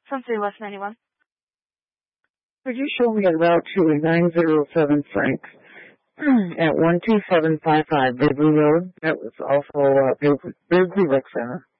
From 3 West 91. Could you show me a route to 907 Frank at 12755 Beverly Road? That was also Beverly Rec Center.